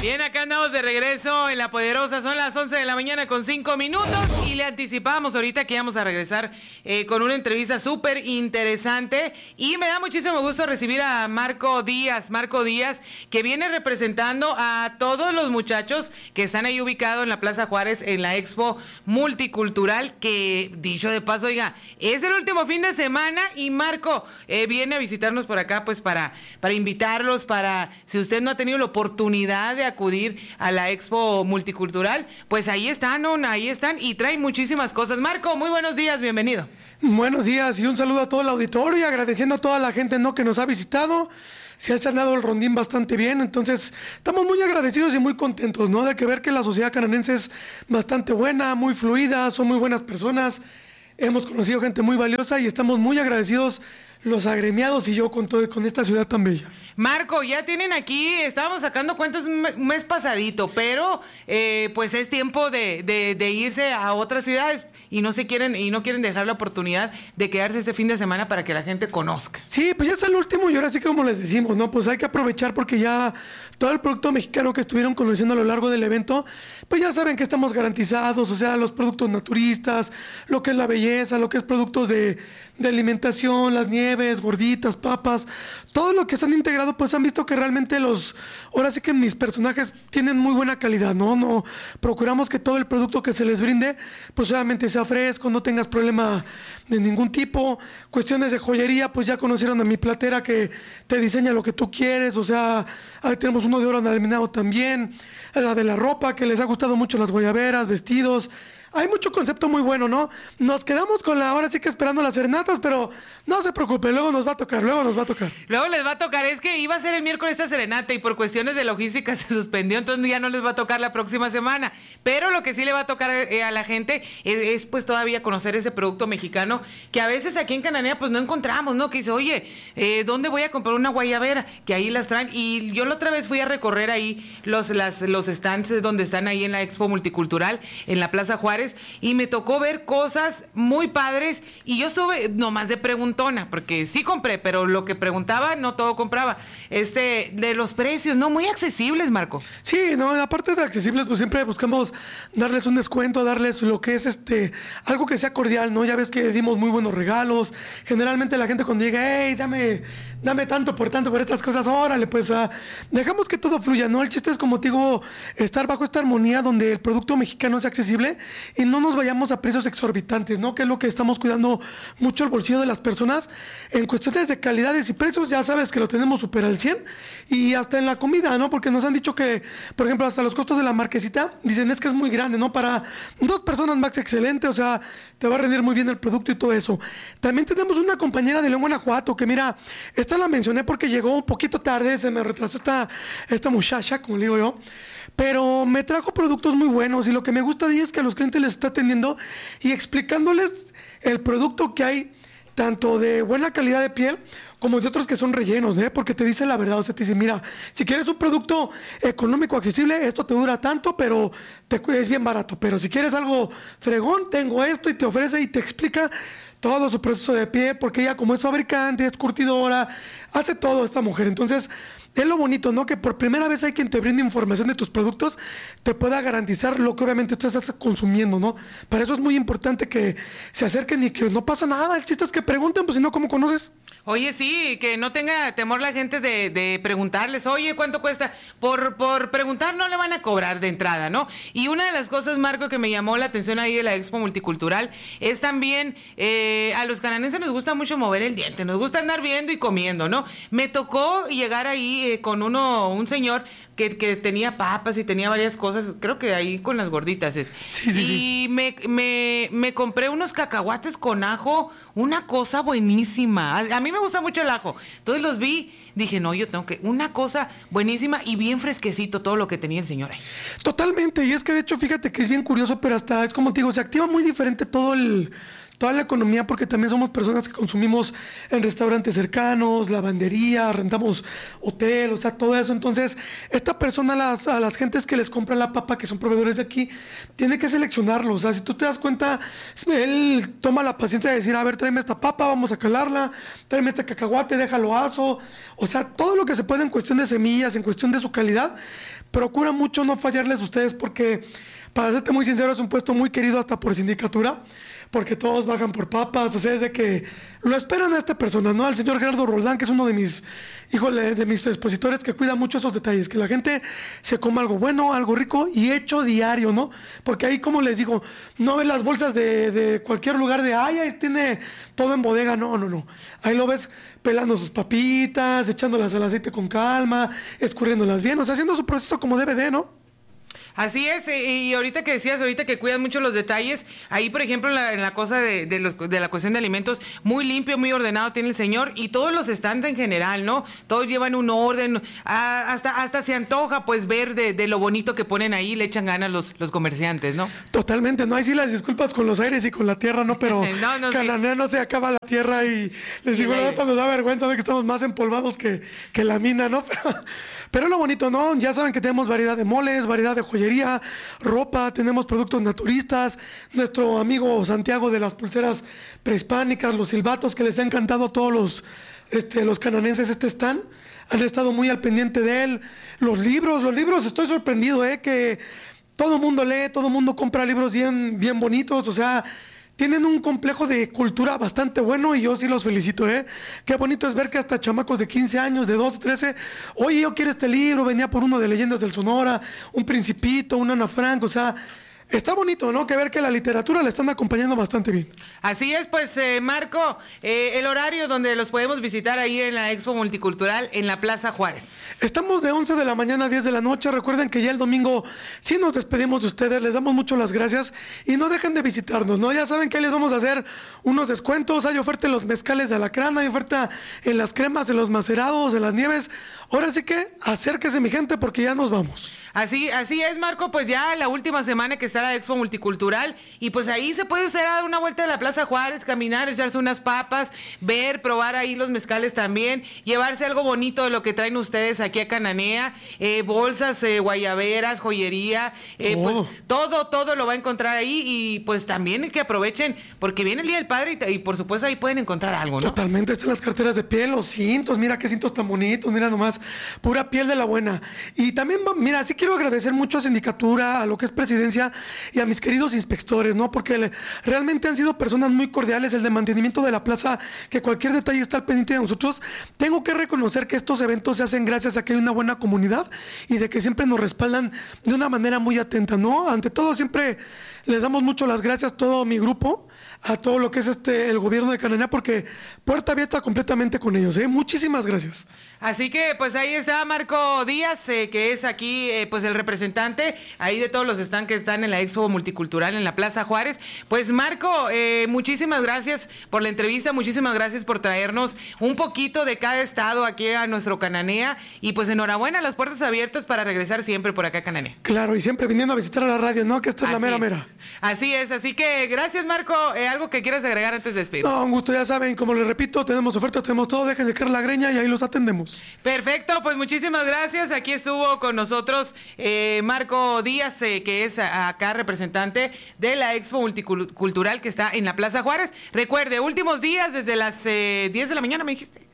Bien, acá andamos de regreso en La Poderosa. Son las 11 de la mañana con 5 minutos y le anticipábamos ahorita que íbamos a regresar con una entrevista súper interesante y me da muchísimo gusto recibir a Marco Díaz, que viene representando a todos los muchachos que están ahí ubicados en la Plaza Juárez en la Expo Multicultural, que dicho de paso, oiga, es el último fin de semana y Marco viene a visitarnos por acá pues para invitarlos, para si usted no ha tenido la oportunidad de acudir a la Expo Multicultural, pues ahí están, ¿no? Ahí están y traen muchísimas cosas. Marco, muy buenos días, bienvenido. Buenos días y un saludo a todo el auditorio y agradeciendo a toda la gente, ¿no?, que nos ha visitado. Se ha dado el rondín bastante bien, entonces estamos muy agradecidos y muy contentos, ¿no?, de que ver que la sociedad cananense es bastante buena, muy fluida, son muy buenas personas, hemos conocido gente muy valiosa y estamos muy agradecidos los agremiados y yo con esta ciudad tan bella. Marco, ya tienen aquí, estábamos sacando cuentas un mes pasadito, pero pues es tiempo de irse a otras ciudades y no quieren dejar la oportunidad de quedarse este fin de semana para que la gente conozca. Sí, pues ya es el último y ahora sí, como les decimos, ¿no? Pues hay que aprovechar porque ya todo el producto mexicano que estuvieron conociendo a lo largo del evento, pues ya saben que estamos garantizados, o sea, los productos naturistas, lo que es la belleza, lo que es productos de alimentación, las nieves, gorditas, papas, todo lo que se han integrado, pues han visto que realmente ahora sí que mis personajes tienen muy buena calidad, ¿no? No procuramos que todo el producto que se les brinde, pues obviamente sea fresco, no tengas problema de ningún tipo. Cuestiones de joyería, pues ya conocieron a mi platera que te diseña lo que tú quieres, o sea, ahí tenemos uno de oro laminado también, la de la ropa, que les ha gustado mucho las guayaberas, vestidos. Hay mucho concepto muy bueno, ¿no? Nos quedamos ahora sí que esperando las serenatas, pero no se preocupe, luego nos va a tocar. Luego les va a tocar, es que iba a ser el miércoles esta serenata y por cuestiones de logística se suspendió, entonces ya no les va a tocar la próxima semana. Pero lo que sí le va a tocar a la gente es pues todavía conocer ese producto mexicano que a veces aquí en Cananea pues no encontramos, ¿no? Que dice, oye, ¿dónde voy a comprar una guayabera? Que ahí las traen. Y yo la otra vez fui a recorrer ahí los stands donde están ahí en la Expo Multicultural, en la Plaza Juárez, y me tocó ver cosas muy padres y yo estuve nomás de preguntona, porque sí compré, pero lo que preguntaba no todo compraba. De los precios, ¿no? Muy accesibles, Marco. Sí, no, aparte de accesibles, pues siempre buscamos darles un descuento, darles lo que es algo que sea cordial, ¿no? Ya ves que dimos muy buenos regalos. Generalmente la gente cuando llega, hey, dame tanto por estas cosas, órale, pues dejamos que todo fluya, ¿no? El chiste es, como te digo, estar bajo esta armonía donde el producto mexicano sea accesible y no nos vayamos a precios exorbitantes, ¿no? Que es lo que estamos cuidando mucho, el bolsillo de las personas. En cuestiones de calidades y precios, ya sabes que lo tenemos súper al 100, y hasta en la comida, ¿no? Porque nos han dicho que, por ejemplo, hasta los costos de la marquesita, dicen es que es muy grande, ¿no? Para 2 personas más, excelente, o sea, te va a rendir muy bien el producto y todo eso. También tenemos una compañera de León, Guanajuato, que mira, esta la mencioné porque llegó un poquito tarde, se me retrasó esta muchacha, como le digo yo, pero me trajo productos muy buenos y lo que me gusta de ella es que a los clientes les está atendiendo y explicándoles el producto que hay, tanto de buena calidad de piel como de otros que son rellenos, ¿eh? Porque te dice la verdad, o sea, te dice, mira, si quieres un producto económico, accesible, esto te dura tanto, pero es bien barato, pero si quieres algo fregón, tengo esto, y te ofrece y te explica todo su proceso de piel, porque ella, como es fabricante, es curtidora, hace todo esta mujer. Entonces, es lo bonito, ¿no? Que por primera vez hay quien te brinde información de tus productos, te pueda garantizar lo que obviamente tú estás consumiendo, ¿no? Para eso es muy importante que se acerquen y que no pasa nada. El chiste es que pregunten, pues si no, ¿cómo conoces? Oye, sí, que no tenga temor la gente de preguntarles, oye, ¿cuánto cuesta? Por preguntar no le van a cobrar de entrada, ¿no? Y una de las cosas, Marco, que me llamó la atención ahí de la Expo Multicultural es también, a los cananenses nos gusta mucho mover el diente, nos gusta andar viendo y comiendo, ¿no? Me tocó llegar ahí con un señor que tenía papas y tenía varias cosas, creo que ahí con las gorditas es. Sí. Y me compré unos cacahuates con ajo, una cosa buenísima. A mí me gusta mucho el ajo. Entonces los vi, dije, no, yo tengo que... Una cosa buenísima y bien fresquecito todo lo que tenía el señor ahí. Totalmente, y es que de hecho, fíjate que es bien curioso, pero hasta, es como te digo, se activa muy diferente toda la economía, porque también somos personas que consumimos en restaurantes cercanos, lavandería, rentamos hotel, o sea, todo eso. Entonces, esta persona a las gentes que les compra la papa, que son proveedores de aquí, tiene que seleccionarlo. O sea, si tú te das cuenta, él toma la paciencia de decir, a ver, tráeme esta papa, vamos a calarla, tráeme este cacahuate, déjalo aso. O sea, todo lo que se puede en cuestión de semillas, en cuestión de su calidad, procura mucho no fallarles a ustedes porque, para serte muy sincero, es un puesto muy querido hasta por sindicatura, porque todos bajan por papas, o sea, es de que lo esperan a esta persona, ¿no? Al señor Gerardo Roldán, que es uno de mis, híjole, de mis expositores que cuida mucho esos detalles, que la gente se coma algo bueno, algo rico y hecho diario, ¿no? Porque ahí, como les digo, no ves las bolsas de cualquier lugar de, ay, ahí tiene todo en bodega, no. Ahí lo ves pelando sus papitas, echándolas al aceite con calma, escurriéndolas bien, o sea, haciendo su proceso como debe de, ¿no? Así es, y ahorita que decías, ahorita que cuidan mucho los detalles, ahí por ejemplo en la cosa de la cuestión de alimentos, muy limpio, muy ordenado tiene el señor, y todos los stands en general, ¿no? Todos llevan un orden, hasta se antoja pues ver de lo bonito que ponen ahí, le echan ganas los comerciantes, ¿no? Totalmente, no hay sí las disculpas con los aires y con la tierra, ¿no? Pero Cananea sí. No se acaba la tierra y les digo, hasta nos da vergüenza de que estamos más empolvados que la mina, ¿no? Pero lo bonito, ¿no? Ya saben que tenemos variedad de moles, variedad de joyería, ropa, tenemos productos naturistas, nuestro amigo Santiago de las pulseras prehispánicas, los silbatos, que les ha encantado a todos los cananenses stand, han estado muy al pendiente de él. Los libros, estoy sorprendido, que todo el mundo lee, todo el mundo compra libros bien, bien bonitos, o sea, tienen un complejo de cultura bastante bueno y yo sí los felicito, Qué bonito es ver que hasta chamacos de 15 años, de 12, 13, oye, yo quiero este libro, venía por uno de Leyendas del Sonora, un Principito, un Ana Frank, o sea, está bonito, ¿no? Que ver que la literatura la están acompañando bastante bien. Así es, pues, Marco, el horario donde los podemos visitar ahí en la Expo Multicultural en la Plaza Juárez. Estamos de 11 de la mañana a 10 de la noche. Recuerden que ya el domingo sí nos despedimos de ustedes, les damos mucho las gracias y no dejen de visitarnos, ¿no? Ya saben que ahí les vamos a hacer unos descuentos, hay oferta en los mezcales de alacrán, hay oferta en las cremas, en los macerados, en las nieves. Ahora sí que acérquese, mi gente, porque ya nos vamos. Así es, Marco, pues ya la última semana que está la Expo Multicultural y pues ahí se puede usted dar una vuelta de la Plaza Juárez, caminar, echarse unas papas, ver, probar ahí los mezcales también, llevarse algo bonito de lo que traen ustedes aquí a Cananea, bolsas, guayaberas, joyería, pues todo lo va a encontrar ahí y pues también que aprovechen porque viene el Día del Padre y por supuesto ahí pueden encontrar algo, ¿no? Totalmente, están las carteras de piel, los cintos, mira qué cintos tan bonitos, mira nomás, pura piel de la buena. Y también, mira, así quiero agradecer mucho a Sindicatura, a lo que es Presidencia y a mis queridos inspectores, ¿no? Porque realmente han sido personas muy cordiales, el de mantenimiento de la plaza, que cualquier detalle está al pendiente de nosotros. Tengo que reconocer que estos eventos se hacen gracias a que hay una buena comunidad y de que siempre nos respaldan de una manera muy atenta, ¿no? Ante todo, siempre les damos mucho las gracias, todo mi grupo, a todo lo que es el gobierno de Cananea, porque puerta abierta completamente con ellos, Muchísimas gracias. Así que pues ahí está Marco Díaz, que es aquí pues el representante ahí de todos los stands que están en la Expo Multicultural en la Plaza Juárez. Pues Marco, muchísimas gracias por la entrevista, muchísimas gracias por traernos un poquito de cada estado aquí a nuestro Cananea y pues enhorabuena, las puertas abiertas para regresar siempre por acá a Cananea. Claro, y siempre viniendo a visitar a la radio, ¿no? Que esta es la mera. Así es, así que gracias Marco, ¿algo que quieras agregar antes de despedir? No, un gusto, ya saben, como les repito, tenemos ofertas, tenemos todo, déjense caer la greña y ahí los atendemos. Perfecto, pues muchísimas gracias, aquí estuvo con nosotros Marco Díaz, que es acá representante de la Expo Multicultural que está en la Plaza Juárez. Recuerde, últimos días desde las 10 de la mañana, ¿me dijiste?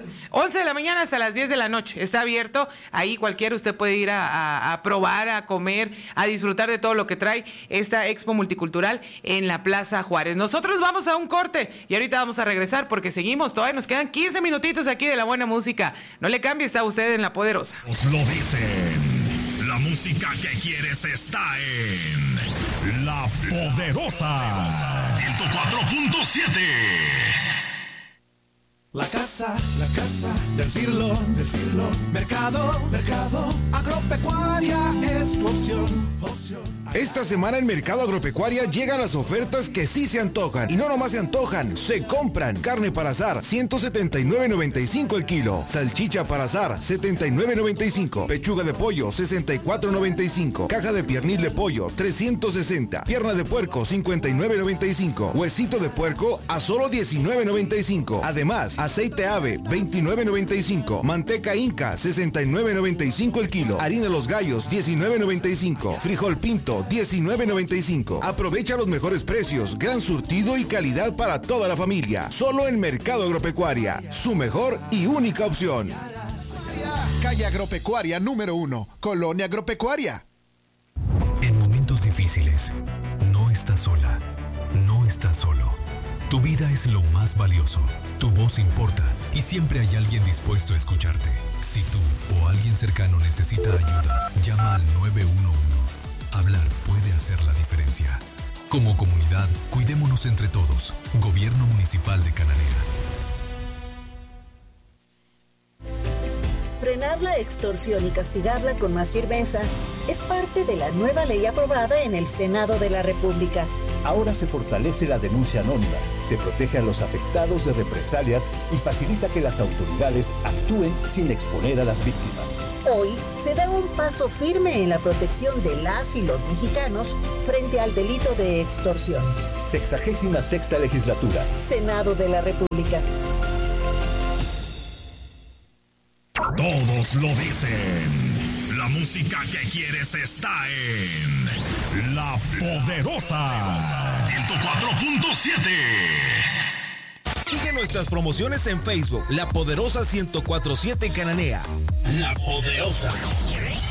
11 de la mañana hasta las 10 de la noche. Está abierto. Ahí cualquiera usted puede ir a probar, a comer, a disfrutar de todo lo que trae esta Expo Multicultural en la Plaza Juárez. Nosotros vamos a un corte y ahorita vamos a regresar porque seguimos. Todavía nos quedan 15 minutitos aquí de la buena música. No le cambie, está usted en La Poderosa. Os lo dicen. La música que quieres está en La Poderosa. 104.7. La casa del siglo, mercado, agropecuaria es tu opción. Esta semana en Mercado Agropecuaria llegan las ofertas que sí se antojan. Y no nomás se antojan, se compran. Carne para asar, 179.95 el kilo. Salchicha para asar, 79.95. Pechuga de pollo, 64.95. Caja de piernil de pollo, 360. Pierna de puerco, 59.95. Huesito de puerco a solo 19.95. Además, aceite ave, 29.95. Manteca Inca, 69.95 el kilo. Harina Los Gallos, 19.95. Frijol Pinto, 19.95. Aprovecha los mejores precios, gran surtido y calidad para toda la familia. Solo en Mercado Agropecuaria, su mejor y única opción. Calle Agropecuaria número 1, Colonia Agropecuaria. En momentos difíciles, no estás sola, no estás solo. Tu vida es lo más valioso, tu voz importa y siempre hay alguien dispuesto a escucharte. Si tú o alguien cercano necesita ayuda, llama al 911. Hablar puede hacer la diferencia. Como comunidad, cuidémonos entre todos. Gobierno Municipal de Cananea. Frenar la extorsión y castigarla con más firmeza es parte de la nueva ley aprobada en el Senado de la República. Ahora se fortalece la denuncia anónima, se protege a los afectados de represalias y facilita que las autoridades actúen sin exponer a las víctimas. Hoy se da un paso firme en la protección de las y los mexicanos frente al delito de extorsión. 66ª Legislatura. Senado de la República. Todos lo dicen. La música que quieres está en La Poderosa 104.7. Sigue nuestras promociones en Facebook, La Poderosa 104.7 Cananea. La Poderosa.